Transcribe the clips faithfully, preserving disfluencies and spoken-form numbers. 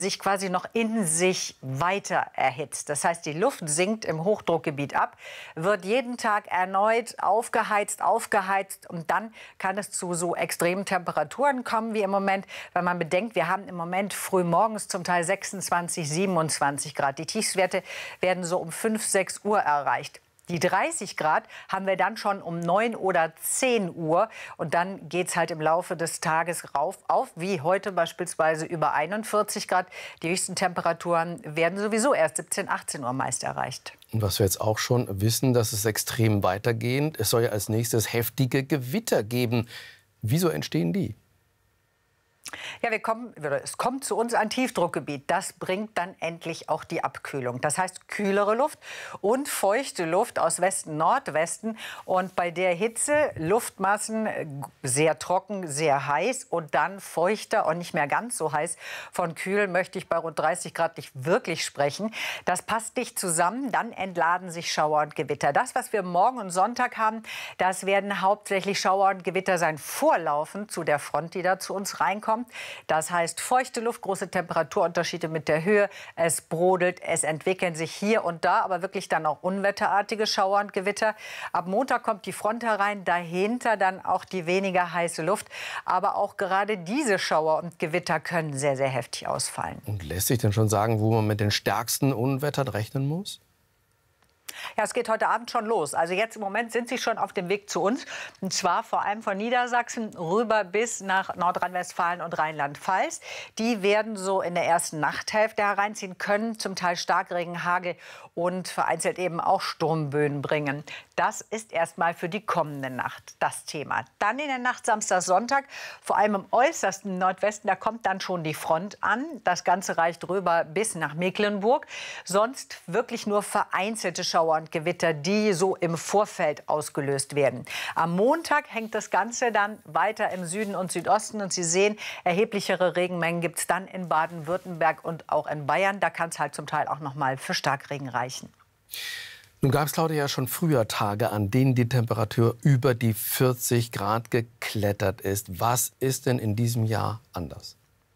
sich quasi noch in sich weiter erhitzt. Das heißt, die Luft sinkt im Hochdruckgebiet ab, wird jeden Tag erneut aufgeheizt, aufgeheizt und dann kann es zu so extremen Temperaturen kommen wie im Moment, weil man bedenkt, wir haben im Moment früh morgens zum Teil sechsundzwanzig, siebenundzwanzig Grad. Die Tiefstwerte werden so um fünf, sechs Uhr erreicht. Die dreißig Grad haben wir dann schon um neun oder zehn Uhr. Und dann geht es halt im Laufe des Tages rauf auf, wie heute beispielsweise über einundvierzig Grad. Die höchsten Temperaturen werden sowieso erst siebzehn, achtzehn Uhr meist erreicht. Und was wir jetzt auch schon wissen, dass es extrem weitergeht. Es soll ja als nächstes heftige Gewitter geben. Wieso entstehen die? Ja, wir kommen, es kommt zu uns ein Tiefdruckgebiet. Das bringt dann endlich auch die Abkühlung. Das heißt kühlere Luft und feuchte Luft aus Westen, Nordwesten. Und bei der Hitze Luftmassen sehr trocken, sehr heiß und dann feuchter und nicht mehr ganz so heiß. Von kühl möchte ich bei rund dreißig Grad nicht wirklich sprechen. Das passt nicht zusammen. Dann entladen sich Schauer und Gewitter. Das, was wir morgen und Sonntag haben, das werden hauptsächlich Schauer und Gewitter sein, vorlaufend zu der Front, die da zu uns reinkommt. Das heißt feuchte Luft, große Temperaturunterschiede mit der Höhe. Es brodelt, es entwickeln sich hier und da, aber wirklich dann auch unwetterartige Schauer und Gewitter. Ab Montag kommt die Front herein, dahinter dann auch die weniger heiße Luft. Aber auch gerade diese Schauer und Gewitter können sehr, sehr heftig ausfallen. Und lässt sich denn schon sagen, wo man mit den stärksten Unwettern rechnen muss? Ja, es geht heute Abend schon los. Also jetzt im Moment sind sie schon auf dem Weg zu uns. Und zwar vor allem von Niedersachsen rüber bis nach Nordrhein-Westfalen und Rheinland-Pfalz. Die werden so in der ersten Nachthälfte hereinziehen, können zum Teil Starkregen, Hagel und vereinzelt eben auch Sturmböen bringen. Das ist erstmal für die kommende Nacht das Thema. Dann in der Nacht Samstag, Sonntag, vor allem im äußersten Nordwesten, da kommt dann schon die Front an. Das Ganze reicht rüber bis nach Mecklenburg. Sonst wirklich nur vereinzelte Schauer und Gewitter, die so im Vorfeld ausgelöst werden. Am Montag hängt das Ganze dann weiter im Süden und Südosten. Und Sie sehen, erheblichere Regenmengen gibt es dann in Baden-Württemberg und auch in Bayern. Da kann es halt zum Teil auch noch mal für Starkregen reichen. Nun gab es, Claudia, ja schon früher Tage, an denen die Temperatur über die vierzig Grad geklettert ist. Was ist denn in diesem Jahr anders?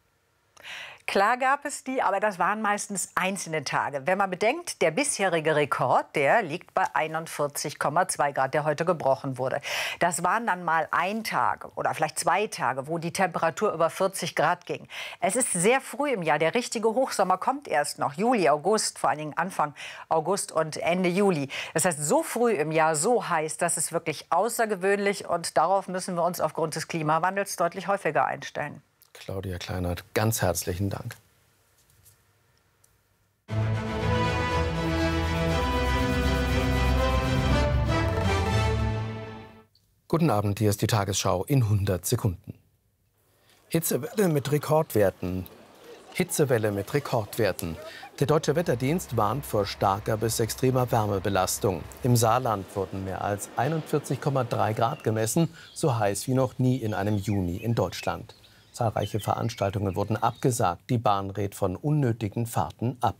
Klar gab es die, aber das waren meistens einzelne Tage. Wenn man bedenkt, der bisherige Rekord, der liegt bei einundvierzig Komma zwei Grad, der heute gebrochen wurde. Das waren dann mal ein Tag oder vielleicht zwei Tage, wo die Temperatur über vierzig Grad ging. Es ist sehr früh im Jahr. Der richtige Hochsommer kommt erst noch. Juli, August, vor allen Dingen Anfang August und Ende Juli. Das heißt, so früh im Jahr, so heiß, das ist wirklich außergewöhnlich. Und darauf müssen wir uns aufgrund des Klimawandels deutlich häufiger einstellen. Claudia Kleinert, ganz herzlichen Dank. Guten Abend, hier ist die Tagesschau in hundert Sekunden. Hitzewelle mit Rekordwerten. Hitzewelle mit Rekordwerten. Der Deutsche Wetterdienst warnt vor starker bis extremer Wärmebelastung. Im Saarland wurden mehr als einundvierzig Komma drei Grad gemessen, so heiß wie noch nie in einem Juni in Deutschland. Zahlreiche Veranstaltungen wurden abgesagt. Die Bahn rät von unnötigen Fahrten ab.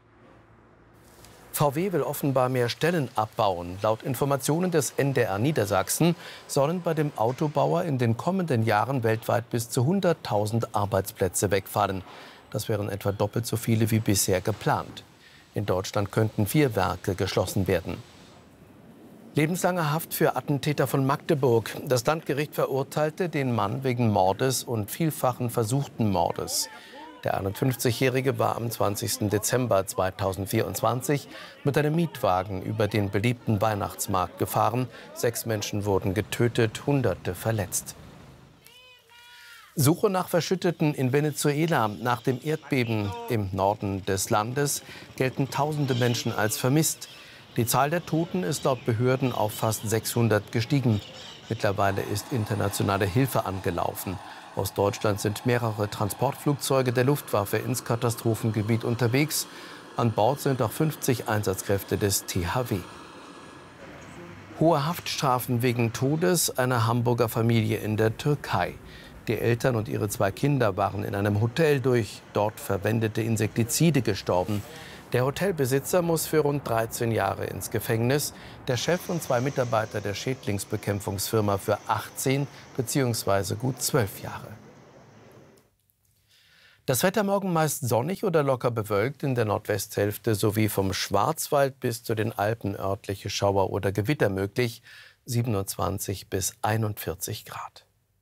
V W will offenbar mehr Stellen abbauen. Laut Informationen des N D R Niedersachsen sollen bei dem Autobauer in den kommenden Jahren weltweit bis zu hunderttausend Arbeitsplätze wegfallen. Das wären etwa doppelt so viele wie bisher geplant. In Deutschland könnten vier Werke geschlossen werden. Lebenslange Haft für Attentäter von Magdeburg. Das Landgericht verurteilte den Mann wegen Mordes und vielfachen versuchten Mordes. Der einundfünfzigjährige war am zwanzigsten Dezember zweitausendvierundzwanzig mit einem Mietwagen über den beliebten Weihnachtsmarkt gefahren. Sechs Menschen wurden getötet, Hunderte verletzt. Suche nach Verschütteten in Venezuela. Nach dem Erdbeben im Norden des Landes gelten tausende Menschen als vermisst. Die Zahl der Toten ist laut Behörden auf fast sechshundert gestiegen. Mittlerweile ist internationale Hilfe angelaufen. Aus Deutschland sind mehrere Transportflugzeuge der Luftwaffe ins Katastrophengebiet unterwegs. An Bord sind auch fünfzig Einsatzkräfte des T H W. Hohe Haftstrafen wegen Todes einer Hamburger Familie in der Türkei. Die Eltern und ihre zwei Kinder waren in einem Hotel durch dort verwendete Insektizide gestorben. Der Hotelbesitzer muss für rund dreizehn Jahre ins Gefängnis, der Chef und zwei Mitarbeiter der Schädlingsbekämpfungsfirma für achtzehn bzw. gut zwölf Jahre. Das Wetter morgen meist sonnig oder locker bewölkt in der Nordwesthälfte sowie vom Schwarzwald bis zu den Alpen örtliche Schauer oder Gewitter möglich. siebenundzwanzig bis einundvierzig Grad.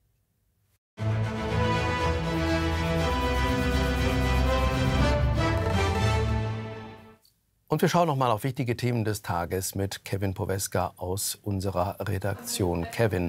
Und wir schauen noch mal auf wichtige Themen des Tages mit Kevin Poweska aus unserer Redaktion. Kevin,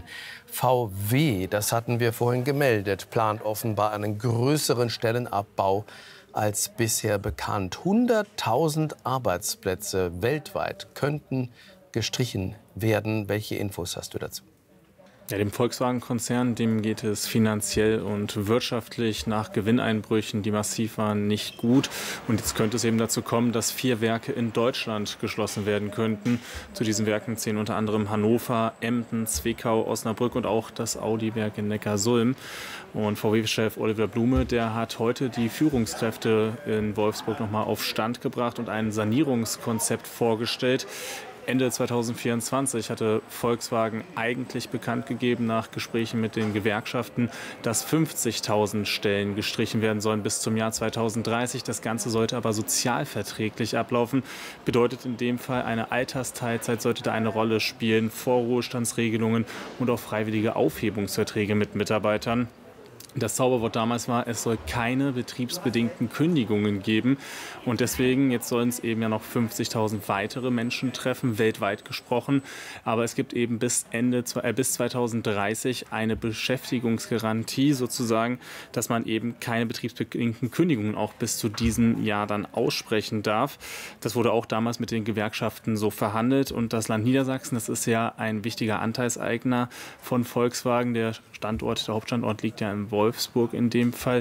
V W, das hatten wir vorhin gemeldet, plant offenbar einen größeren Stellenabbau als bisher bekannt. hunderttausend Arbeitsplätze weltweit könnten gestrichen werden. Welche Infos hast du dazu? Ja, dem Volkswagen-Konzern, dem geht es finanziell und wirtschaftlich nach Gewinneinbrüchen, die massiv waren, nicht gut. Und jetzt könnte es eben dazu kommen, dass vier Werke in Deutschland geschlossen werden könnten. Zu diesen Werken zählen unter anderem Hannover, Emden, Zwickau, Osnabrück und auch das Audi-Werk in Neckarsulm. Und V W-Chef Oliver Blume, der hat heute die Führungskräfte in Wolfsburg noch mal auf Stand gebracht und ein Sanierungskonzept vorgestellt. Ende zweitausendvierundzwanzig hatte Volkswagen eigentlich bekannt gegeben nach Gesprächen mit den Gewerkschaften, dass fünfzigtausend Stellen gestrichen werden sollen bis zum Jahr zweitausenddreißig. Das Ganze sollte aber sozialverträglich ablaufen. Bedeutet in dem Fall, eine Altersteilzeit sollte da eine Rolle spielen, Vorruhestandsregelungen und auch freiwillige Aufhebungsverträge mit Mitarbeitern. Das Zauberwort damals war, es soll keine betriebsbedingten Kündigungen geben. Und deswegen, jetzt sollen es eben ja noch fünfzigtausend weitere Menschen treffen, weltweit gesprochen. Aber es gibt eben bis Ende, äh, bis zweitausenddreißig eine Beschäftigungsgarantie sozusagen, dass man eben keine betriebsbedingten Kündigungen auch bis zu diesem Jahr dann aussprechen darf. Das wurde auch damals mit den Gewerkschaften so verhandelt. Und das Land Niedersachsen, das ist ja ein wichtiger Anteilseigner von Volkswagen. Der Standort, der Hauptstandort liegt ja in Wolfsburg in dem Fall.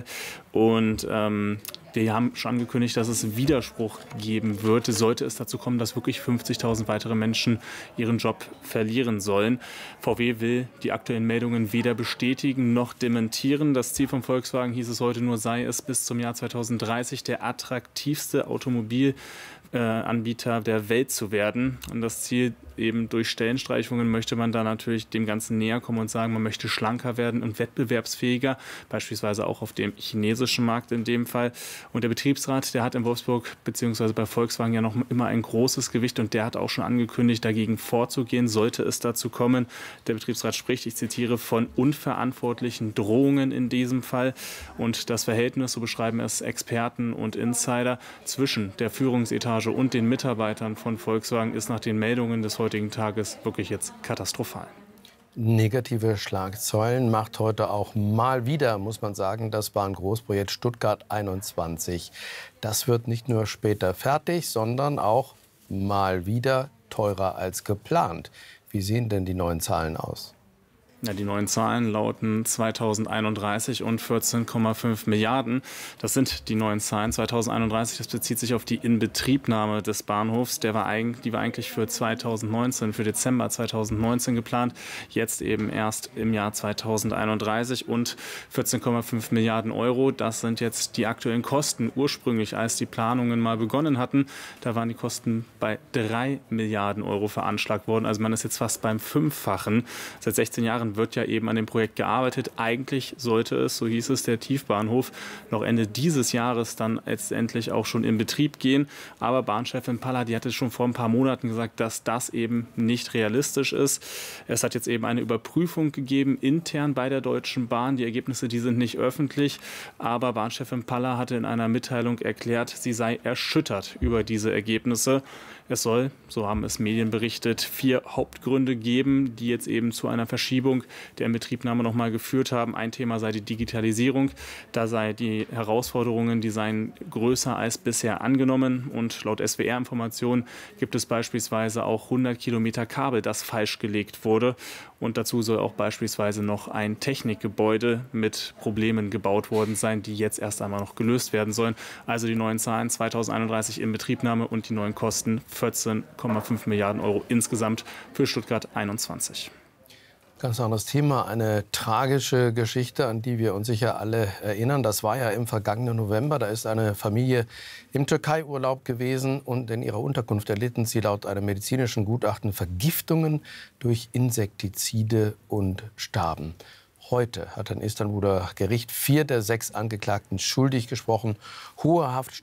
Und ähm, wir haben schon angekündigt, dass es Widerspruch geben würde, sollte es dazu kommen, dass wirklich fünfzigtausend weitere Menschen ihren Job verlieren sollen. V W will die aktuellen Meldungen weder bestätigen noch dementieren. Das Ziel von Volkswagen, hieß es heute nur, sei es, bis zum Jahr zweitausenddreißig der attraktivste Automobilanbieter der Welt zu werden. Und das Ziel eben durch Stellenstreichungen möchte man da natürlich dem Ganzen näher kommen und sagen, man möchte schlanker werden und wettbewerbsfähiger, beispielsweise auch auf dem chinesischen Markt in dem Fall. Und der Betriebsrat, der hat in Wolfsburg bzw. bei Volkswagen ja noch immer ein großes Gewicht und der hat auch schon angekündigt, dagegen vorzugehen, sollte es dazu kommen. Der Betriebsrat spricht, ich zitiere, von unverantwortlichen Drohungen in diesem Fall. Und das Verhältnis, so beschreiben es Experten und Insider, zwischen der Führungsetage und den Mitarbeitern von Volkswagen ist nach den Meldungen des heutigen Tages wirklich jetzt katastrophal. Negative Schlagzeilen macht heute auch mal wieder, muss man sagen, das Bahngroßprojekt Stuttgart einundzwanzig. Das wird nicht nur später fertig, sondern auch mal wieder teurer als geplant. Wie sehen denn die neuen Zahlen aus? Ja, die neuen Zahlen lauten zweitausendeinunddreißig und vierzehn Komma fünf Milliarden. Das sind die neuen Zahlen. zweitausendeinunddreißig, das bezieht sich auf die Inbetriebnahme des Bahnhofs. Der war eigentlich, die war eigentlich für zweitausendneunzehn, für Dezember zweitausendneunzehn geplant. Jetzt eben erst im Jahr zweitausendeinunddreißig und vierzehn Komma fünf Milliarden Euro. Das sind jetzt die aktuellen Kosten. Ursprünglich, als die Planungen mal begonnen hatten, da waren die Kosten bei drei Milliarden Euro veranschlagt worden. Also man ist jetzt fast beim Fünffachen. Seit sechzehn Jahren wird ja eben an dem Projekt gearbeitet. Eigentlich sollte es, so hieß es, der Tiefbahnhof noch Ende dieses Jahres dann letztendlich auch schon in Betrieb gehen. Aber Bahnchefin Palla, die hatte schon vor ein paar Monaten gesagt, dass das eben nicht realistisch ist. Es hat jetzt eben eine Überprüfung gegeben intern bei der Deutschen Bahn. Die Ergebnisse, die sind nicht öffentlich. Aber Bahnchefin Palla hatte in einer Mitteilung erklärt, sie sei erschüttert über diese Ergebnisse. Es soll, so haben es Medien berichtet, vier Hauptgründe geben, die jetzt eben zu einer Verschiebung der Inbetriebnahme noch mal geführt haben. Ein Thema sei die Digitalisierung. Da sei die Herausforderungen, die seien größer als bisher angenommen. Und laut S W R-Informationen gibt es beispielsweise auch hundert Kilometer Kabel, das falsch gelegt wurde. Und dazu soll auch beispielsweise noch ein Technikgebäude mit Problemen gebaut worden sein, die jetzt erst einmal noch gelöst werden sollen. Also die neuen Zahlen zweitausendeinunddreißig Inbetriebnahme und die neuen Kosten vierzehn Komma fünf Milliarden Euro insgesamt für Stuttgart einundzwanzig. Ganz anderes Thema, eine tragische Geschichte, an die wir uns sicher alle erinnern. Das war ja im vergangenen November. Da ist eine Familie im Türkei-Urlaub gewesen und in ihrer Unterkunft erlitten sie laut einem medizinischen Gutachten Vergiftungen durch Insektizide und starben. Heute hat ein Istanbuler Gericht vier der sechs Angeklagten schuldig gesprochen. Hohe Haft